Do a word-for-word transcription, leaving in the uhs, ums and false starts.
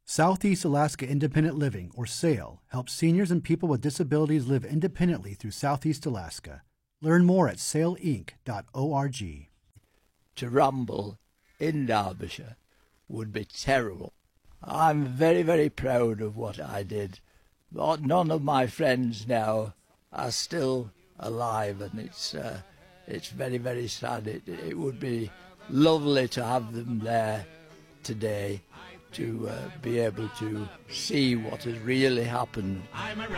Southeast Alaska Independent Living, or SAIL, helps seniors and people with disabilities live independently through Southeast Alaska. Learn more at sail inc dot org. To rumble in Derbyshire would be terrible. I'm very, very proud of what I did. But none of my friends now are still alive, and it's uh, it's very, very sad. It, it would be lovely to have them there today to uh, be able to see what has really happened.